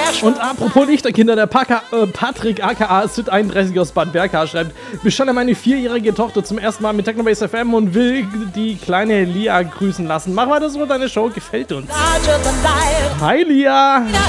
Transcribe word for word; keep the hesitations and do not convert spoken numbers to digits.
Und apropos Lichterkinder, der Paka, äh, Patrick aka Sid einunddreißig aus Bad Berka schreibt: Bestalle meine vierjährige Tochter zum ersten Mal mit Technobase F M und will die kleine Lia grüßen lassen. Mach weiter so, deine Show gefällt uns. Hi Lia!